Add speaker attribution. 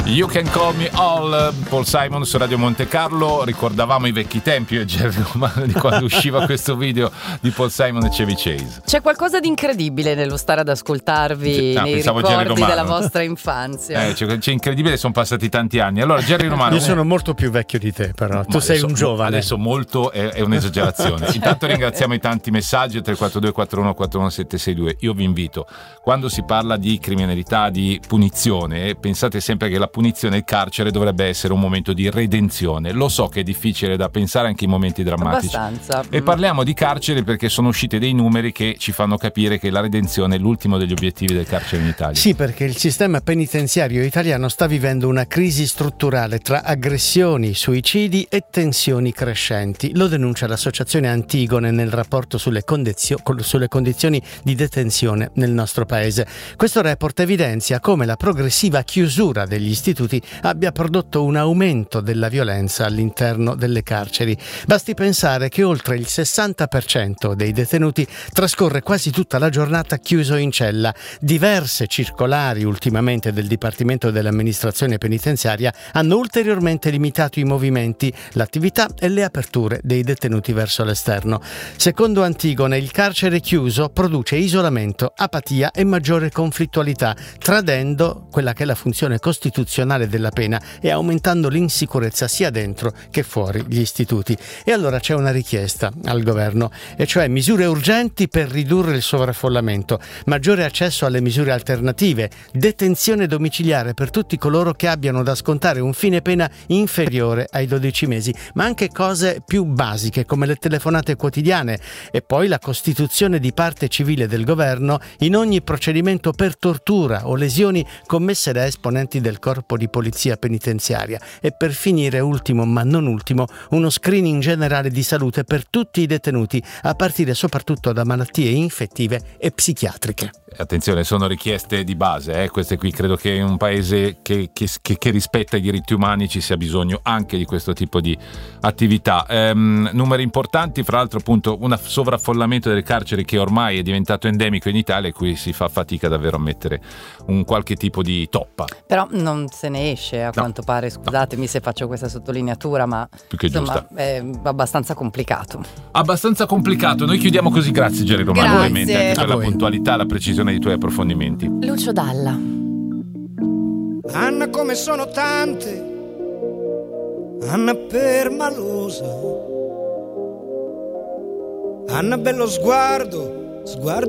Speaker 1: You Can Call Me All, Paul Simon su Radio Monte Carlo. Ricordavamo i vecchi tempi, io e Jerry Romano, di quando usciva questo video di Paul Simon e Chevy Chase.
Speaker 2: C'è qualcosa di incredibile nello stare ad ascoltarvi nei ricordi della vostra infanzia.
Speaker 1: C'è incredibile, sono passati tanti anni. Allora, Jerry Romano,
Speaker 3: io sono molto più vecchio di te, però tu sei un giovane.
Speaker 1: Adesso molto è un'esagerazione. Intanto ringraziamo i tanti messaggi 342 41 41 762. Io vi invito, quando si parla di criminalità, di punizione, pensate sempre che la punizione, il carcere, dovrebbe essere un momento di redenzione. Lo so che è difficile da pensare anche in momenti drammatici.
Speaker 2: Abbastanza.
Speaker 1: E parliamo di carcere perché sono usciti dei numeri che ci fanno capire che la redenzione è l'ultimo degli obiettivi del carcere in Italia.
Speaker 3: Sì, perché il sistema penitenziario italiano sta vivendo una crisi strutturale tra aggressioni, suicidi e tensioni crescenti. Lo denuncia l'associazione Antigone nel rapporto sulle condizioni di detenzione nel nostro paese. Questo report evidenzia come la progressiva chiusura degli istituti abbia prodotto un aumento della violenza all'interno delle carceri. Basti pensare che oltre il 60% dei detenuti trascorre quasi tutta la giornata chiuso in cella. Diverse circolari ultimamente del Dipartimento dell'Amministrazione Penitenziaria hanno ulteriormente limitato i movimenti, l'attività e le aperture dei detenuti verso l'esterno. Secondo Antigone, il carcere chiuso produce isolamento, apatia e maggiore conflittualità, tradendo quella che è la funzione costituzionale della pena e aumentando l'insicurezza sia dentro che fuori gli istituti. E allora c'è una richiesta al governo, e cioè misure urgenti per ridurre il sovraffollamento, maggiore accesso alle misure alternative, detenzione domiciliare per tutti coloro che abbiano da scontare un fine pena inferiore ai 12 mesi, ma anche cose più basiche come le telefonate quotidiane, e poi la costituzione di parte civile del governo in ogni procedimento per tortura o lesioni commesse da esponenti del corpo di polizia penitenziaria, e per finire, ultimo ma non ultimo, uno screening generale di salute per tutti i detenuti, a partire soprattutto da malattie infettive e psichiatriche.
Speaker 1: Attenzione, sono richieste di base, queste qui. Credo che in un paese che rispetta i diritti umani ci sia bisogno anche di questo tipo di attività. Numeri importanti, fra l'altro, appunto, un sovraffollamento delle carceri che ormai è diventato endemico in Italia, e cui si fa fatica davvero a mettere un qualche tipo di toppa.
Speaker 2: Però non se ne esce, a quanto pare, scusatemi se faccio questa sottolineatura, ma
Speaker 1: più che
Speaker 2: insomma è abbastanza complicato.
Speaker 1: Abbastanza complicato. Noi chiudiamo così, grazie Jerry Romano, ovviamente, anche per la puntualità, la precisione dei tuoi approfondimenti.
Speaker 2: Lucio Dalla.
Speaker 4: Anna, come sono tante, Anna permalosa, Anna bello sguardo